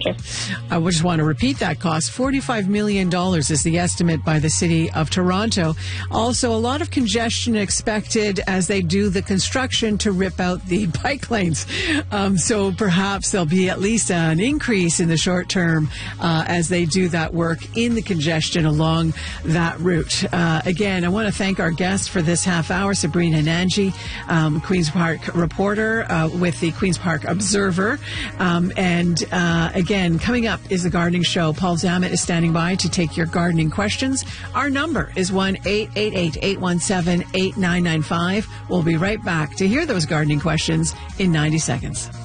winter. I just want to repeat that cost. $45 million is the estimate by the City of Toronto. Also, a lot of congestion expected as they do the construction to rip out the bike lanes. So perhaps there'll be at least an increase in the short term as they do that work in the congestion along that route. Again, I want to thank our guests for this half hour, Sabrina Nanji, Queen's Park reporter with the Queen's Park Observer. And again, coming up is the gardening show. Paul Zammit is standing by to take your gardening questions. Our number is 1-888-817-8995. We'll be right back to hear those gardening questions in 90 seconds.